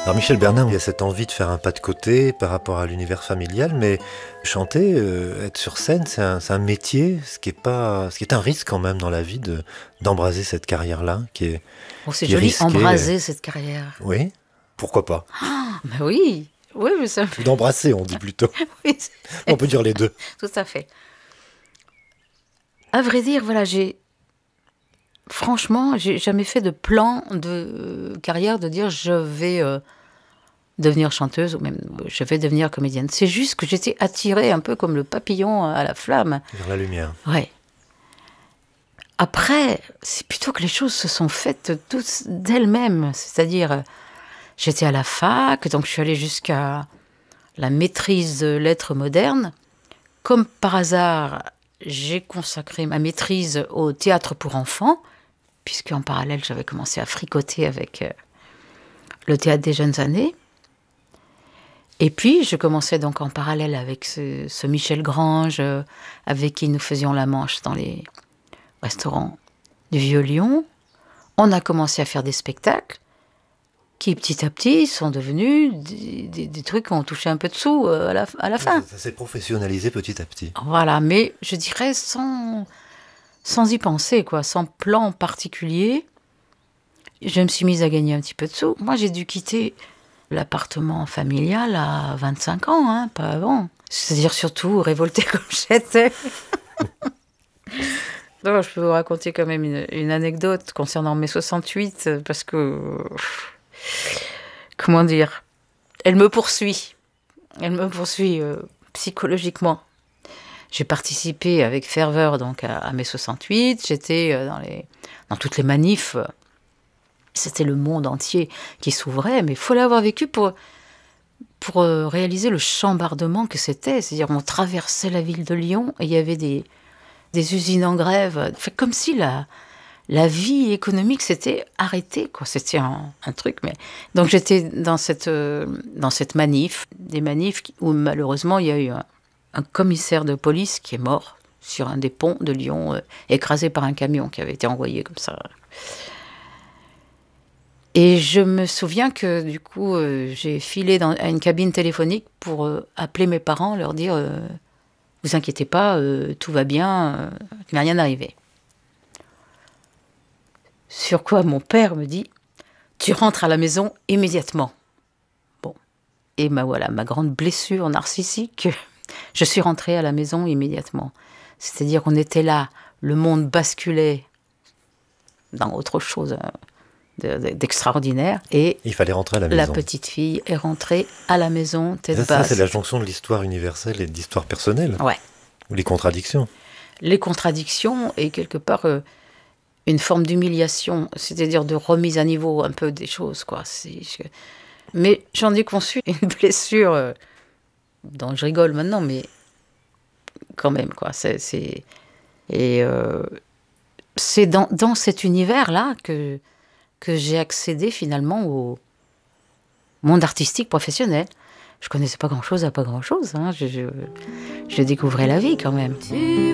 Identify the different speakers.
Speaker 1: Alors Michel Bernard, il y a cette envie de faire un pas de côté par rapport à l'univers familial, mais chanter, être sur scène, c'est un métier, ce qui est un risque quand même dans la vie d'embraser cette carrière-là,
Speaker 2: Oh, c'est
Speaker 1: qui est
Speaker 2: joli,
Speaker 1: risquée.
Speaker 2: embraser cette carrière.
Speaker 1: Oui, pourquoi pas?
Speaker 2: Ah, bah oui, oui, mais ça,
Speaker 1: Ou d'embrasser, on dit plutôt.
Speaker 2: oui,
Speaker 1: On peut dire les deux.
Speaker 2: tout à fait. À vrai dire, voilà, franchement, j'ai jamais fait de plan de carrière de dire je vais devenir chanteuse ou même je vais devenir comédienne. C'est juste que j'étais attirée un peu comme le papillon à la flamme.
Speaker 1: Vers la lumière.
Speaker 2: Ouais. Après, c'est plutôt que les choses se sont faites toutes d'elles-mêmes. C'est-à-dire, j'étais à la fac, donc je suis allée jusqu'à la maîtrise de lettres modernes. Comme par hasard, j'ai consacré ma maîtrise au théâtre pour enfants, puisqu'en parallèle, j'avais commencé à fricoter avec le théâtre des jeunes années. Et puis, je commençais donc en parallèle avec ce Michel Grange, avec qui nous faisions la manche dans les restaurants du Vieux-Lyon. On a commencé à faire des spectacles qui, petit à petit, sont devenus des trucs qui ont touché un peu de sous à la fin.
Speaker 1: Ça s'est professionnalisé petit à petit.
Speaker 2: Voilà, mais je dirais sans y penser, quoi, sans plan particulier. Je me suis mise à gagner un petit peu de sous. Moi, j'ai dû quitter l'appartement familial à 25 ans, hein, pas avant. C'est-à-dire surtout révoltée comme j'étais. Non, je peux vous raconter quand même une anecdote concernant mai 68, parce que, comment dire, elle me poursuit. Elle me poursuit psychologiquement. J'ai participé avec ferveur donc à mai 68. J'étais dans toutes les manifs. C'était le monde entier qui s'ouvrait, mais il faut l'avoir vécu pour réaliser le chambardement que c'était. C'est-à-dire, on traversait la ville de Lyon et il y avait des usines en grève. Fait comme si la vie économique s'était arrêtée, quoi. C'était un truc. Mais donc j'étais dans cette manif, des manifs où malheureusement il y a eu un commissaire de police qui est mort sur un des ponts de Lyon, écrasé par un camion qui avait été envoyé comme ça. Et je me souviens que du coup, j'ai filé à une cabine téléphonique pour appeler mes parents, leur dire vous inquiétez pas, tout va bien, il m'est rien arrivé. Sur quoi mon père me dit tu rentres à la maison immédiatement. Bon, et voilà, ma grande blessure narcissique, je suis rentrée à la maison immédiatement. C'est-à-dire qu'on était là, le monde basculait dans autre chose d'extraordinaire. Et
Speaker 1: Il fallait rentrer à la
Speaker 2: la
Speaker 1: maison.
Speaker 2: petite fille est rentrée à la maison, tête
Speaker 1: Ça,
Speaker 2: basse.
Speaker 1: c'est la jonction de l'histoire universelle et de l'histoire personnelle.
Speaker 2: Ouais.
Speaker 1: Ou les contradictions.
Speaker 2: Les contradictions et quelque part une forme d'humiliation, c'est-à-dire de remise à niveau un peu des choses, quoi. Mais j'en ai conçu une blessure dont je rigole maintenant, mais quand même, quoi. C'est dans cet univers-là que j'ai accédé finalement au monde artistique professionnel. Je connaissais pas grand-chose à pas grand-chose, hein. Je découvrais la vie quand même.